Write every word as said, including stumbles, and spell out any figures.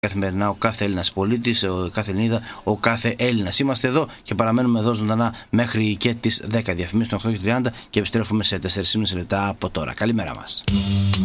Καθημερινά ο κάθε Έλληνας πολίτης, ο κάθε Ελληνίδα, ο κάθε Έλληνας. Είμαστε εδώ και παραμένουμε εδώ ζωντανά μέχρι και τις δέκα. Διαφημίσεις των οκτώ και τριάντα και επιστρέφουμε σε τέσσερα και μισή λεπτά από τώρα. Καλημέρα μας.